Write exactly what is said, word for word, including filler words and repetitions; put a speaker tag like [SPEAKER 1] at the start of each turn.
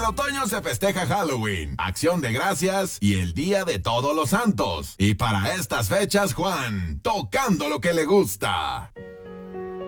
[SPEAKER 1] otoño se festeja Halloween, Acción de Gracias y el Día de Todos los Santos. Y para estas fechas, Juan, tocando lo que le gusta.